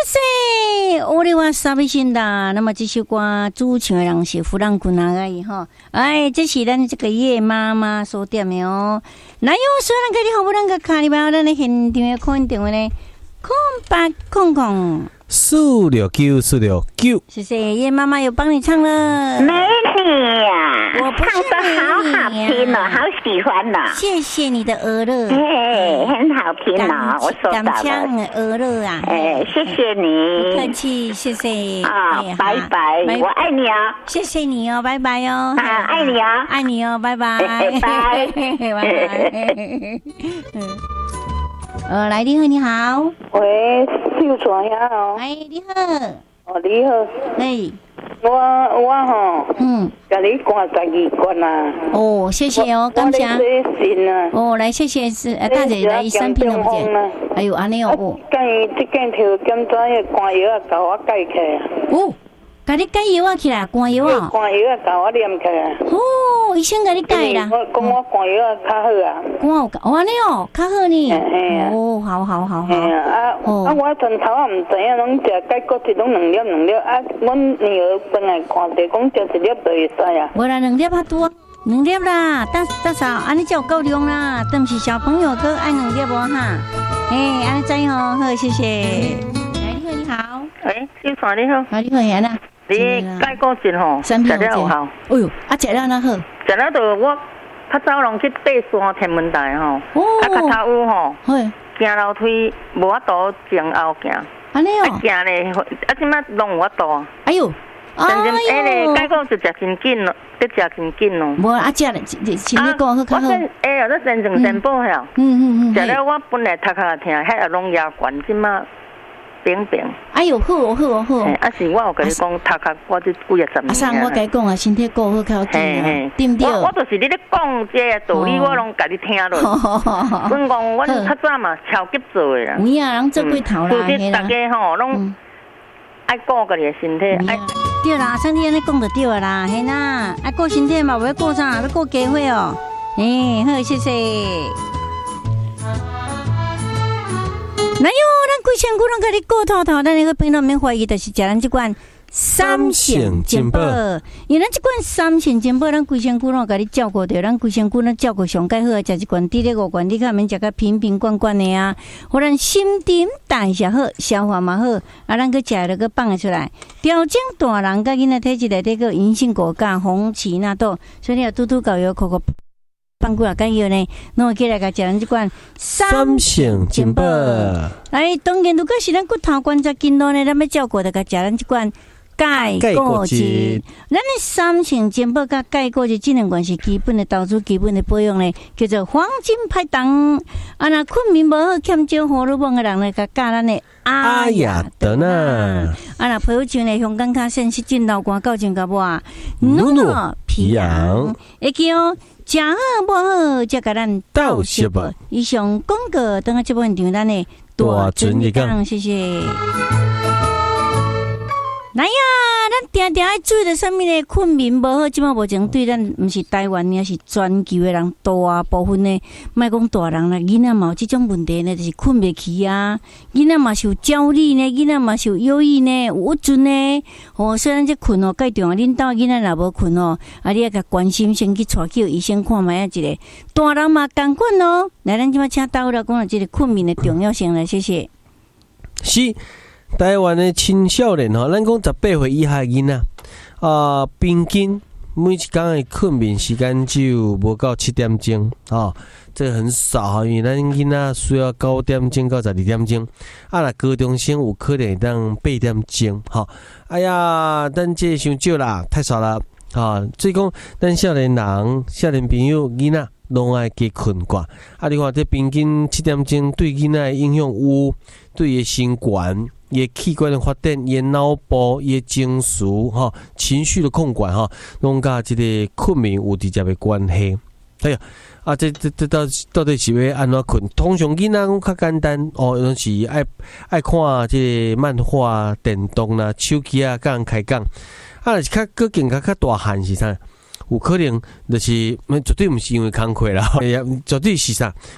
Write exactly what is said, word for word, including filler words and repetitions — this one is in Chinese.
谢，我的话沙比辛达。那么这首歌主唱的人是弗朗库纳阿姨哈。哎，这是咱这个叶妈妈所点的哦。那有虽然给你好不能个卡里边，咱的现场的看电话呢，空八空空。 四六九四六九， 谢谢叶妈妈有帮你唱了。 美女呀， 我不是唱的好好听哦，好喜欢呢。 谢谢你的鹅乐， 哎，很好听哦，我收到了。 感枪的鹅乐啊， 哎，谢谢你， 不客气，谢谢啊，拜拜，我爱你啊， 谢谢你哦，拜拜哦， 啊，爱你啊， 爱你哦，拜拜， 拜拜， 拜拜。呃，来，你好，你好。 喂，秀传呀哦。 哎，你好。 哦，你好。 哎， 我我吼， 嗯， 甲你灌十二罐啊。 哦，谢谢哦，感谢。 啊。 哦，来，谢谢是呃，大姐来三瓶两件。哎呦，安尼哦。 介这件条检查迄肝药啊，甲我解开。 哦。甲你解药啊起来，肝药啊。 肝药啊，甲我念起来。 哦，医生甲你解啦。 我讲我肝药啊较好啊。 肝有哦安尼哦，较好呢。 嘿啊。 哦，好好好好。 嘿啊，啊，啊我从头啊唔知影，拢食解骨质拢两粒两粒啊。阮女儿本来看者讲食一粒就会使啊。 无啦，两粒较多，两粒啦，大大嫂，安尼才有够量啦。但是小朋友个爱两粒无哈。哎，安尼知哦，好，谢谢。来，你好，你好。 哎，小传你好。 啊，你好，贤啊。 你解骨质吼，食了有效。 哎呦，啊，食了哪好？ 食了就我较早拢去爬山天文台吼，啊，脚头有吼，行楼梯无法度前后行。 安尼哦。 行咧，啊，即摆拢有法度。 哎呦， 真正哎咧，解骨质食真紧咯，得食真紧咯。 无啊，食咧，前日讲好较好。 哎呀，这真正真保晓。 嗯嗯嗯。 食了我本来头壳疼，遐也拢牙关，即摆。平平， 哎呦，好哦，好哦，好哦。 啊是，我有跟你讲，头壳我这几啊十年。 啊，上我甲你讲啊，身体顾好较紧啊，对不对？ 我我就是你咧讲这个道理，我拢甲你听落。阮讲，阮较早嘛超级做的啦。 有影，人做过头啦， 所以大家吼拢爱顾家己的身体。 对啦，上天安尼讲就对了啦，嘿啦，爱顾身体嘛，不要顾啥，要顾家伙哦。哎，好，谢谢。那有咱规身躯拢甲你顾透透，咱那个朋友免怀疑，就是食咱这款三线金宝，因为咱这款三线金宝，咱规身躯拢甲你照顾着，咱规身躯拢照顾上介好，食这款滴滴五罐，你看免食个瓶瓶罐罐的啊，互咱心情代谢好，消化嘛好，啊，咱个食了个放得出来，调整大人甲囡仔体质内底个银杏果干、红芪纳豆，所以你要拄拄搞药，口口。放过来干药呢，那我起来甲食咱这款三线金宝。 来，当然如果是咱骨头关节筋络呢，咱要照顾的甲食咱这款钙骨质。咱的三线金宝甲钙骨质这两款是基本的投资、基本的保养呢，叫做黄金拍档。啊，那困眠无好、欠少荷尔蒙的人呢，甲教咱的阿雅德纳。啊，那皮肤像呢，香港卡线是进老寒、高前甲无努努皮痒，会记哦。食好无好，才甲咱斗食无。以上广告，等下这部分场咱的大尊一讲，谢谢。来呀，咱定定爱注意着什么呢？困眠无好，即马目前对咱毋是台湾，也是全球的人大部分呢，莫讲大人啦，囡仔嘛有即种问题呢，就是困袂去啊。囡仔嘛是有焦虑呢，囡仔嘛是有忧郁呢，有郁准呢。哦，虽然这困哦，介重要，恁兜囡仔若无困哦，啊，你要甲关心，先去带去医生看卖啊，一个大人嘛共款哦。来，咱即马请导了讲了这个困眠的重要性来，谢谢。 是。台湾的青少年吼，咱讲十八岁以下囡仔啊，平均每一天的困眠时间只有无到七点钟啊，这个很少，因为咱囡仔需要九点钟到十二点钟，啊，那高中生有可能当八点钟，哈，哎呀，咱这伤少啦，太少了啊，所以讲咱少年人、少年朋友、囡仔拢爱加困觉，啊，你看这平均七点钟对囡仔的影响有，对伊心管。伊器官的发展，伊脑部、伊情绪、哈情绪的控管，哈，拢甲即个困眠有直接的关系。哎呀，啊，这这这到到底是要安怎困？通常囡仔讲较简单哦，拢是爱爱看即个漫画、电动啦、手机啊，甲人开讲。啊，是较个更较较大汉是啥？有可能就是，绝对毋是因为工课啦，绝对是啥？